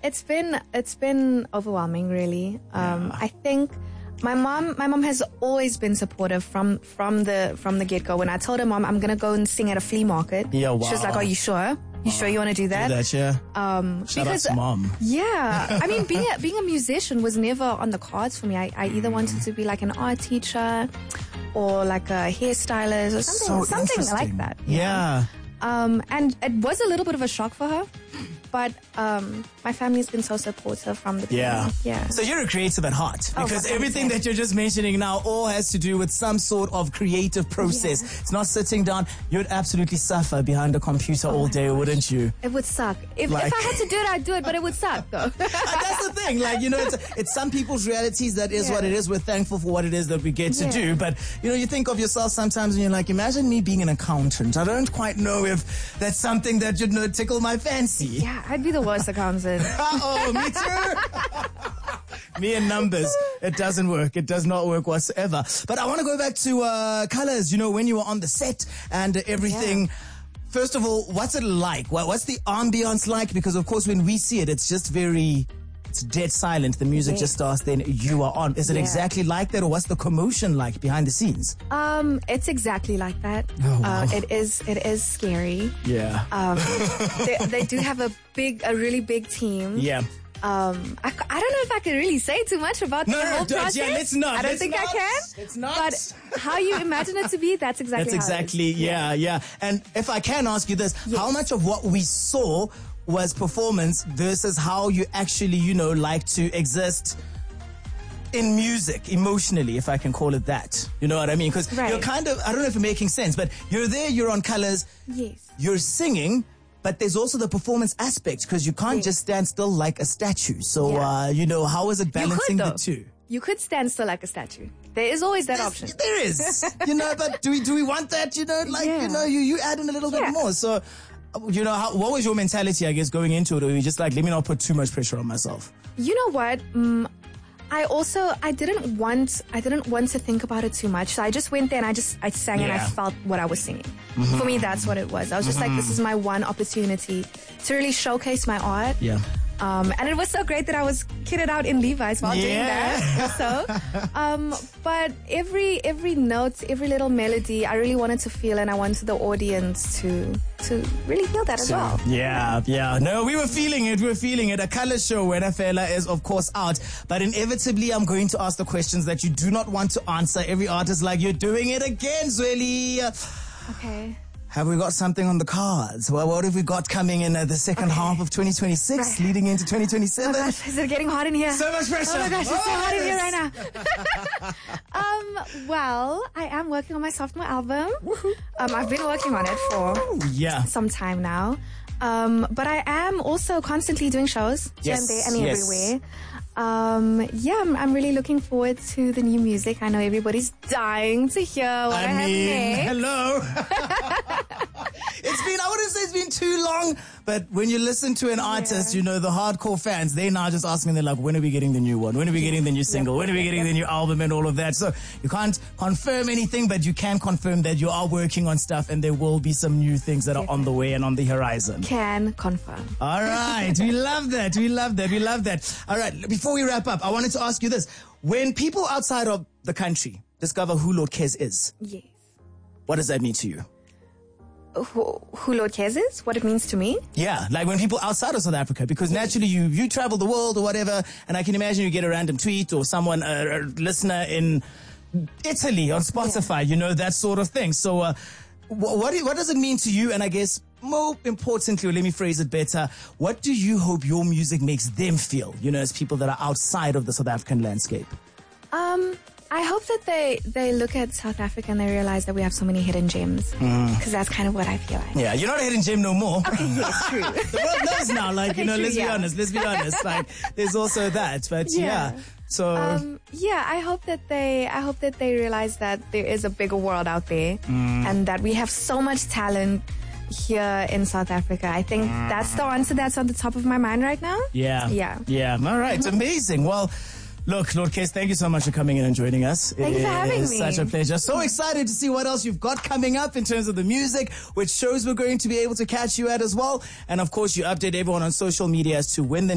It's been overwhelming, really. I think my mom has always been supportive from the get-go. When I told her, Mom, I'm gonna go and sing at a flea market, Yeah, wow. she was like, "Are you sure? You sure you want to do that?" Yeah. Shout out to Mom. Yeah, I mean, being a musician was never on the cards for me. I either wanted to be like an art teacher or like a hairstylist or something like that. Yeah. And it was a little bit of a shock for her, but my family's been so supportive from the beginning. Yeah. So you're a creative at heart, because everything that you're just mentioning now all has to do with some sort of creative process. Yeah. It's not sitting down. You'd absolutely suffer behind a computer all day, wouldn't you? It would suck. If I had to do it, I'd do it, but it would suck though. That's the thing. Like, it's some people's realities. That is what it is. We're thankful for what it is that we get to do. But, you think of yourself sometimes and you're like, imagine me being an accountant. I don't quite know if that's something that would tickle my fancy. Yeah, I'd be the worst accountant. Oh, me too. Me and numbers. It doesn't work. It does not work whatsoever. But I want to go back to colors, when you were on the set and everything. Yeah. First of all, what's it like? What's the ambience like? Because, of course, when we see it, it's just it's dead silent. The music just starts, then you are on. Is it exactly like that, or what's the commotion like behind the scenes? It's exactly like that. Oh, wow. It is scary. Yeah. They do have a really big team. Yeah. I don't know if I can really say too much about the whole process. Yeah, let's not. I don't think I can. It's not. But how you imagine it to be, that's exactly how it is. Yeah. And if I can ask you this, how much of what we saw was performance versus how you actually, like to exist in music emotionally, if I can call it that? You know what I mean? Because you're kind of, I don't know if it's making sense, but you're there, you're on colors. Yes. You're singing. But there's also the performance aspect, because you can't just stand still like a statue. So, how is it balancing the two? You could stand still like a statue. There is always that option. There is. But do we want that? You add in a little bit more. So, what was your mentality, I guess, going into it? Or were you just like, let me not put too much pressure on myself? You know what? I didn't want to think about it too much. So I just went there and I sang and I felt what I was singing. Mm-hmm. For me, that's what it was. I was just like, this is my one opportunity to really showcase my art. Yeah. And it was so great that I was kitted out in Levi's while doing that. But every note, every little melody, I really wanted to feel, and I wanted the audience to really feel that as well. Yeah. No, we were feeling it. A color show, Wena Fela, is of course out. But inevitably, I'm going to ask the questions that you do not want to answer. Every artist like, you're doing it again, Zweli. Okay. Have we got something on the cards? Well, what have we got coming in the second half of 2026, leading into 2027? Oh gosh, is it getting hot in here? So much pressure. Oh my gosh, it's so hot in here right now. Well, I am working on my sophomore album. I've been working on it for some time now. But I am also constantly doing shows here and there and everywhere. I'm really looking forward to the new music. I know everybody's dying to hear what I have next. Hello. I wouldn't say it's been too long, but when you listen to an artist, the hardcore fans, they're now just asking, they're like, when are we getting the new one? When are we getting the new single? When are we getting the new album and all of that? So you can't confirm anything, but you can confirm that you are working on stuff and there will be some new things that are on the way and on the horizon. Can confirm. All right. We love that. All right. Before we wrap up, I wanted to ask you this. When people outside of the country discover who Lord Kes is, what does that mean to you? Who Lord Kes is? What it means to me? Yeah, like when people outside of South Africa, because naturally you travel the world or whatever, and I can imagine you get a random tweet or someone, a listener in Italy on Spotify, that sort of thing. So what does it mean to you? And I guess more importantly, or let me phrase it better, what do you hope your music makes them feel, as people that are outside of the South African landscape? I hope that they look at South Africa and they realize that we have so many hidden gems. Because that's kind of what I feel like. Yeah, you're not a hidden gem no more. Okay, yes, true. The world knows now, let's be honest. Like, there's also that. But so I hope that they realize that there is a bigger world out there and that we have so much talent here in South Africa. I think that's the answer that's on the top of my mind right now. Yeah. All right, amazing. Well, look, Lord Kes, thank you so much for coming in and joining us. Thank you for having me. Such a pleasure. So excited to see what else you've got coming up in terms of the music, which shows we're going to be able to catch you at as well. And of course, you update everyone on social media as to when the